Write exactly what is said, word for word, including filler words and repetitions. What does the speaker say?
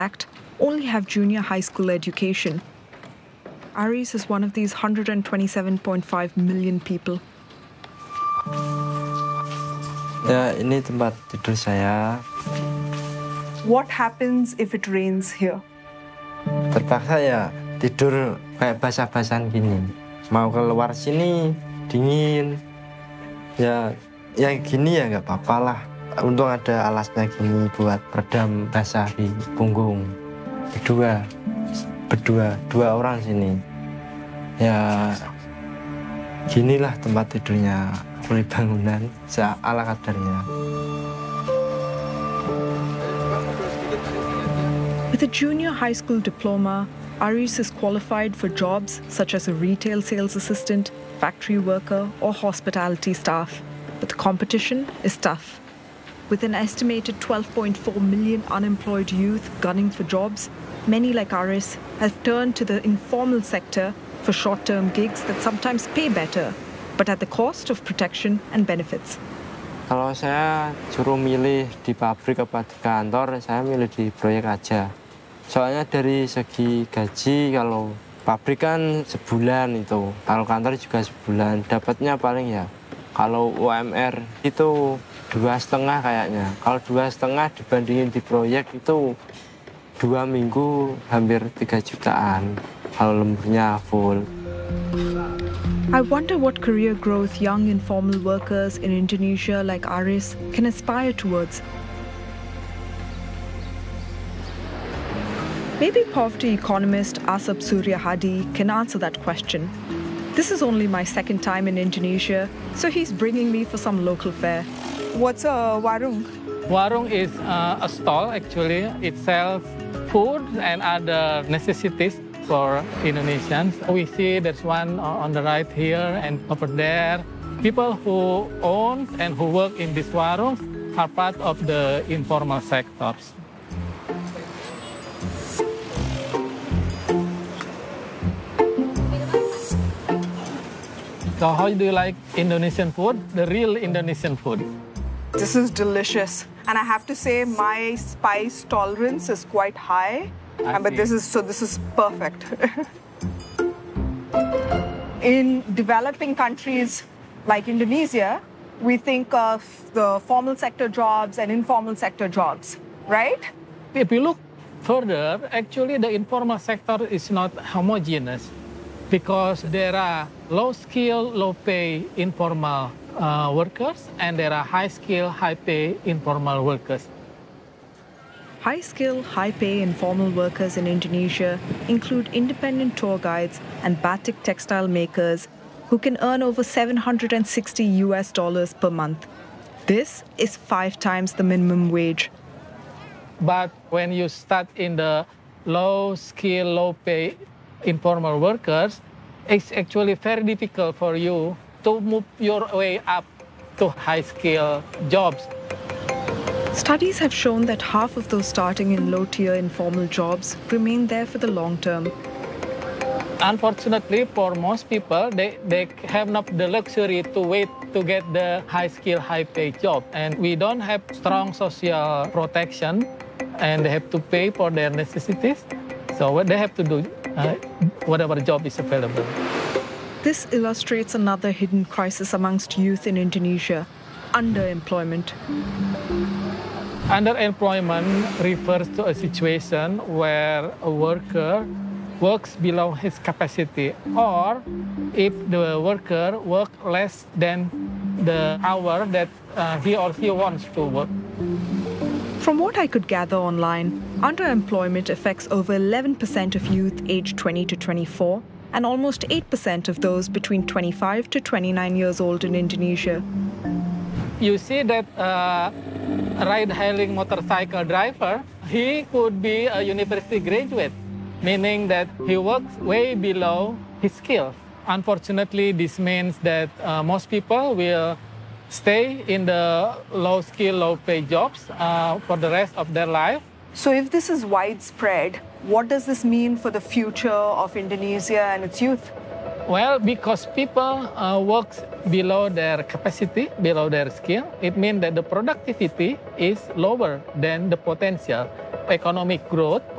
fact, only have junior high school education. Aries is one of these one hundred twenty-seven point five million people. Ya, ini tempat tidur saya. What happens if it rains here? Terpaksa ya tidur kayak basah-basahan gini. Mau keluar sini dingin. Ya, ya gini ya nggak apa-apa lah. Untung ada alasnya gini buat peredam basah di punggung. Berdua, berdua, dua orang sini. Ya, ginilah tempat tidurnya, kulit bangunan, ala kadarnya. With a junior high school diploma, Aris is qualified for jobs such as a retail sales assistant, factory worker, or hospitality staff. But the competition is tough. With an estimated twelve point four million unemployed youth gunning for jobs, many like Aris have turned to the informal sector for short-term gigs that sometimes pay better, but at the cost of protection and benefits. Kalau saya suruh milih di pabrik apa di kantor, saya milih di proyek aja. Soalnya dari segi gaji, kalau pabrik kan sebulan itu, kalau kantor juga sebulan, dapatnya paling ya. Kalau U M R itu dua setengah kayaknya. Kalau dua setengah dibandingin di proyek itu dua minggu hampir tiga jutaan. Kalau lemburnya full. I wonder what career growth young informal workers in Indonesia like Aris can aspire towards. Maybe poverty economist Asap Surya Hadi can answer that question. This is only my second time in Indonesia, so he's bringing me for some local fare. What's a warung? Warung is uh, a stall, actually. It sells food and other necessities for Indonesians. We see there's one on the right here and over there. People who own and who work in these warungs are part of the informal sectors. So how do you like Indonesian food? The real Indonesian food. This is delicious. And I have to say my spice tolerance is quite high. I but see. this is so this is perfect. In developing countries like Indonesia, we think of the formal sector jobs and informal sector jobs, right? If you look further, actually the informal sector is not homogeneous because there are low-skill, low-pay informal uh, workers and there are high-skill, high-pay informal workers. High-skill, high-pay informal workers in Indonesia include independent tour guides and batik textile makers who can earn over seven hundred sixty U S dollars per month. This is five times the minimum wage. But when you start in the low-skill, low-pay informal workers, it's actually very difficult for you to move your way up to high-skill jobs. Studies have shown that half of those starting in low-tier informal jobs remain there for the long term. Unfortunately, for most people, they, they have not the luxury to wait to get the high-skill, high-paid job. And we don't have strong social protection, and they have to pay for their necessities. So what they have to do, uh, whatever job is available. This illustrates another hidden crisis amongst youth in Indonesia: underemployment. Underemployment refers to a situation where a worker works below his capacity, or if the worker works less than the hour that uh, he or she wants to work. From what I could gather online, underemployment affects over eleven percent of youth aged twenty to twenty-four and almost eight percent of those between twenty-five to twenty-nine years old in Indonesia. You see that uh, ride-hailing motorcycle driver, he could be a university graduate, meaning that he works way below his skills. Unfortunately, this means that uh, most people will stay in the low-skill, low-paid jobs uh, for the rest of their life. So if this is widespread, what does this mean for the future of Indonesia and its youth? Well, because people uh, work below their capacity, below their skill, it means that the productivity is lower than the potential. Economic growth